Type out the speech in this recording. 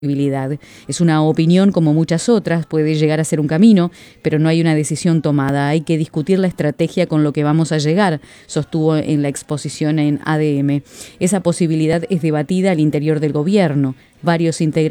posibilidad. Es una opinión como muchas otras, puede llegar a ser un camino, pero no hay una decisión tomada. Hay que discutir la estrategia con lo que vamos a llegar, sostuvo en la exposición en ADM. Esa posibilidad es debatida al interior del gobierno. Varios integrantes